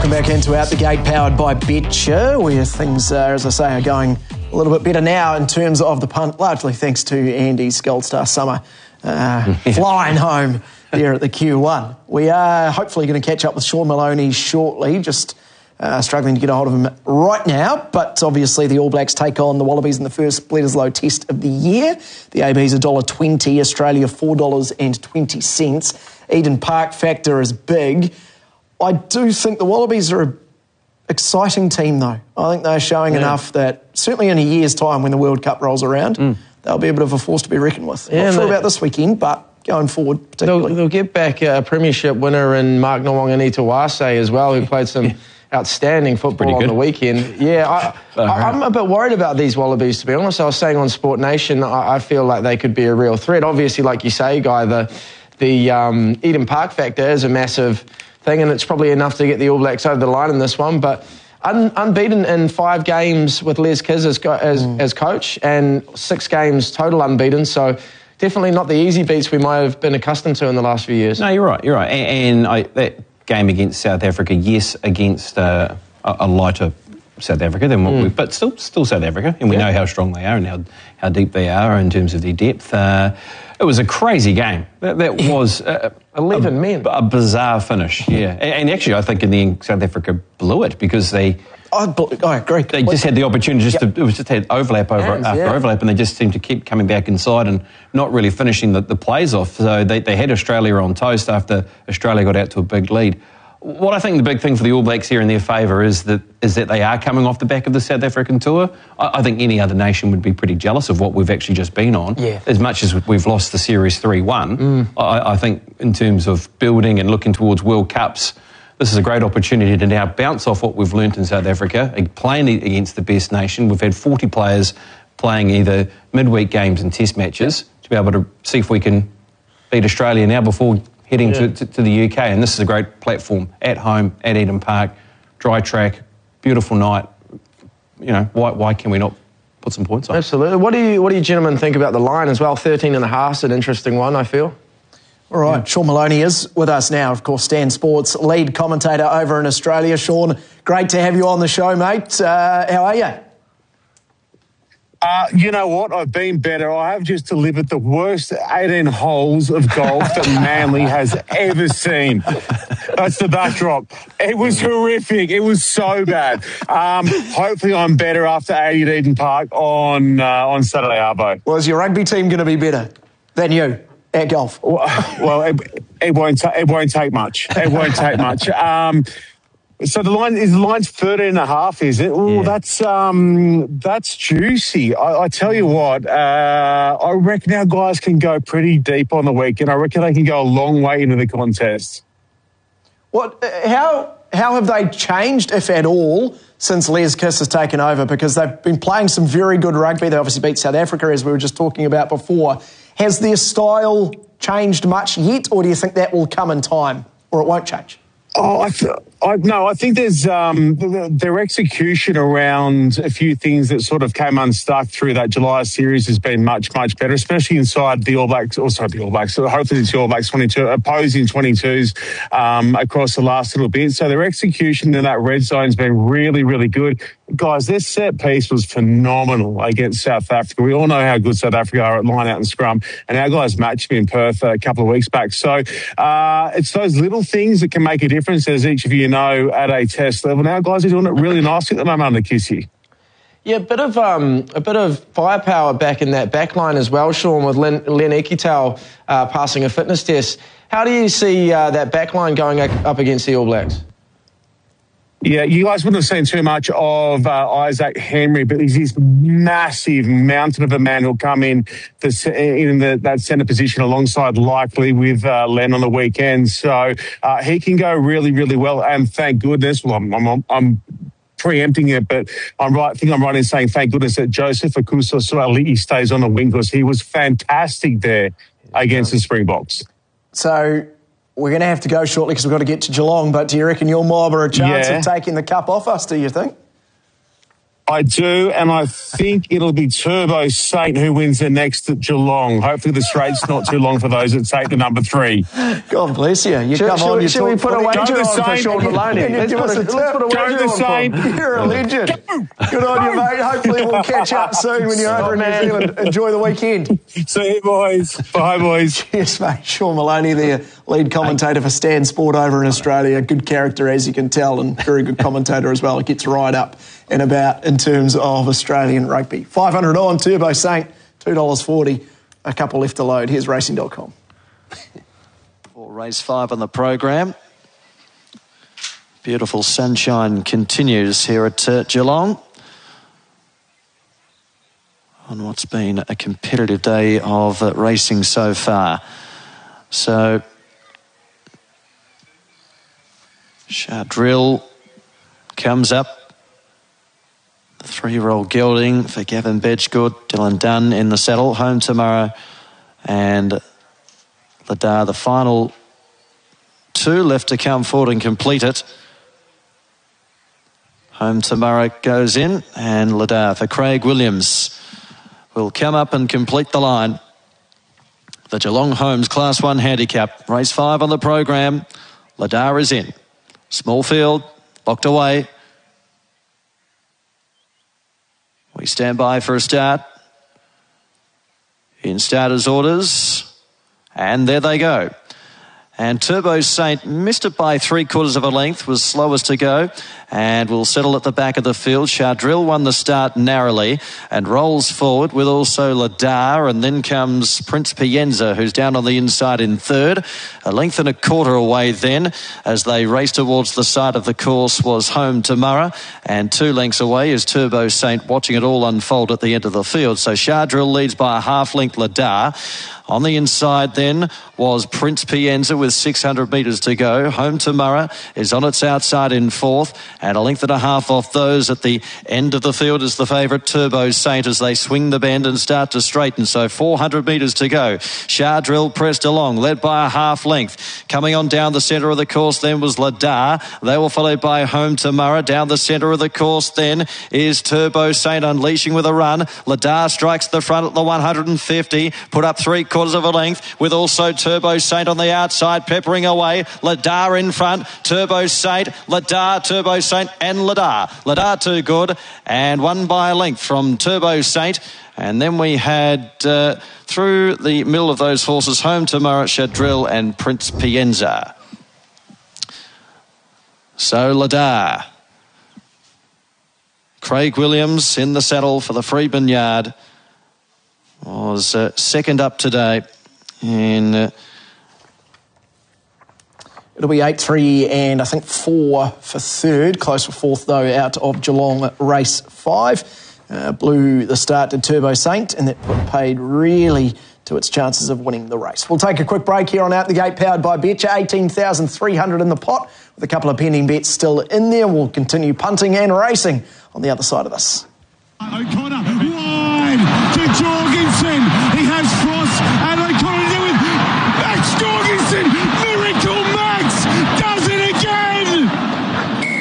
Welcome back into Out the Gate, powered by Betcha, where things, as I say, are going a little bit better now in terms of the punt, largely thanks to Andy's Gold Star Summer flying home there at the Q1. We are hopefully going to catch up with Sean Maloney shortly, just struggling to get a hold of him right now, but obviously the All Blacks take on the Wallabies in the first Bledisloe test of the year. The AB's $1.20, Australia $4.20. Eden Park factor is big. I do think the Wallabies are an exciting team, though. I think they're showing enough that, certainly in a year's time when the World Cup rolls around, they'll be a bit of a force to be reckoned with. Not sure about this weekend, but going forward particularly. They'll get back a premiership winner in Mark Nawaqanitawase as well, who played some outstanding football on the weekend. Yeah, I'm a bit worried about these Wallabies, to be honest. I was saying on Sport Nation, I feel like they could be a real threat. Obviously, like you say, Guy, the Eden Park factor is a massive thing, and it's probably enough to get the All Blacks over the line in this one, but unbeaten in 5 games with Les Kiss as coach, and 6 games total unbeaten, so definitely not the easy beats we might have been accustomed to in the last few years. No, you're right. And that game against South Africa, yes, against a lighter South Africa than what we, but still South Africa, and we know how strong they are and how deep they are in terms of their depth. It was a crazy game. That was 11 men. A bizarre finish, And actually, I think in the end, South Africa blew it because I agree. They just had the opportunity. It was just had overlap after overlap, and they just seemed to keep coming back inside and not really finishing the plays off. So they had Australia on toast after Australia got out to a big lead. What I think the big thing for the All Blacks here in their favour is that they are coming off the back of the South African tour. I think any other nation would be pretty jealous of what we've actually just been on. Yeah. As much as we've lost the Series 3-1, I think in terms of building and looking towards World Cups, this is a great opportunity to now bounce off what we've learnt in South Africa, playing against the best nation. We've had 40 players playing either midweek games and test matches to be able to see if we can beat Australia now before heading to the UK, and this is a great platform at home at Eden Park, dry track, beautiful night. You know, why can we not put some points on? Absolutely. What do you gentlemen think about the line as well? 13.5 is an interesting one, I feel. All right, Sean Maloney is with us now, of course, Stan Sports lead commentator over in Australia. Sean, great to have you on the show, mate. How are you? You know what? I've been better. I have just delivered the worst 18 holes of golf that Manly has ever seen. That's the backdrop. It was horrific. It was so bad. Hopefully I'm better after 80 at Eden Park on Saturday, Arvo. Well, is your rugby team going to be better than you at golf? Well, it won't take much. It won't take much. So the line's 13.5, is it? Oh, that's juicy. I tell you what, I reckon our guys can go pretty deep on the weekend. I reckon they can go a long way into the contest. How have they changed, if at all, since Les Kiss has taken over? Because they've been playing some very good rugby. They obviously beat South Africa, as we were just talking about before. Has their style changed much yet, or do you think that will come in time, or it won't change? I think there's their execution around a few things that sort of came unstuck through that July series has been much, much better, especially inside the All Blacks, hopefully it's the All Blacks 22, opposing 22s across the last little bit. So their execution in that red zone's been really, really good. Guys, their set piece was phenomenal against South Africa. We all know how good South Africa are at line out and scrum, and our guys matched me in Perth a couple of weeks back. So it's those little things that can make a difference, as each of you know, at a test level. Now, guys are doing it really nicely at the moment under Kissy. Yeah, a bit of firepower back in that back line as well, Sean, with Len Ikitau passing a fitness test. How do you see that back line going up against the All Blacks? Yeah, you guys wouldn't have seen too much of Isaac Henry, but he's this massive mountain of a man who'll come in that centre position alongside likely with Len on the weekend. So he can go really, really well, and thank goodness. Well, I'm preempting it, but I think I'm right in saying thank goodness that Joseph Akuso-Suaalii stays on the wing, because he was fantastic there against the Springboks. So we're going to have to go shortly because we've got to get to Geelong, but do you reckon your mob are a chance of taking the cup off us, do you think? I do, and I think it'll be Turbo Saint who wins the next at Geelong. Hopefully the straight's not too long for those that take the number 3. God bless you. Should we put a wager on for Sean Maloney? Let's put a wager on for him. You're a legend. Good on you, mate. Hopefully we'll catch up soon when you're over in New Zealand. Enjoy the weekend. See you, boys. Bye, boys. Yes, mate. Sean Maloney there, lead commentator for Stan Sport over in Australia. Good character, as you can tell, and very good commentator as well. It gets right up and about in terms of Australian rugby. 500 on, Turbo Saint, $2.40. A couple left to load. Here's racing.com. For race 5 on the program. Beautiful sunshine continues here at Geelong on what's been a competitive day of racing so far. So, Shardrill comes up. The 3-year-old gelding for Gavin Bedgegood. Dylan Dunn in the saddle. Home Tomorrow and Ladar. The final 2 left to come forward and complete it. Home Tomorrow goes in, and Ladar for Craig Williams will come up and complete the line. The Geelong Homes Class 1 Handicap. Race 5 on the program. Ladar is in. Small field, locked away. We stand by for a start. In starters' orders. And there they go. And Turbo Saint missed it by 3/4 of a length, was slowest to go, and will settle at the back of the field. Shardrill won the start narrowly and rolls forward with also Ladar, and then comes Prince Pienza, who's down on the inside in 3rd. A length and a quarter away then, as they race towards the side of the course, was Home Tomorrow, and 2 lengths away is Turbo Saint, watching it all unfold at the end of the field. So Shardrill leads by a half length Ladar. On the inside then was Prince Pienza with 600 metres to go. Home Tomorrow is on its outside in 4th, and a length and a half off those at the end of the field is the favourite Turbo Saint as they swing the bend and start to straighten. So 400 metres to go. Shardrill pressed along, led by a half length. Coming on down the centre of the course then was Ladar. They were followed by Home Tomorrow. Down the centre of the course then is Turbo Saint unleashing with a run. Ladar strikes the front at the 150, put up 3/4 of a length, with also Turbo Saint on the outside peppering away. Ladar in front. Turbo Saint, Ladar, Turbo Saint and Ladar. Ladar too good, and won by a length from Turbo Saint. And then we had through the middle of those horses Home Tomorrow, Shardrill and Prince Pienza. So Ladar. Craig Williams in the saddle for the Freedman Yard. Was second up today in... It'll be 8, 3 and I think 4 for 3rd. Close for 4th though out of Geelong race 5. Blew the start to Turbo Saint, and that paid really to its chances of winning the race. We'll take a quick break here on Out the Gate, powered by Betcha. 18,300 in the pot with a couple of pending bets still in there. We'll continue punting and racing on the other side of this. O'Connor wide to Jorgensen.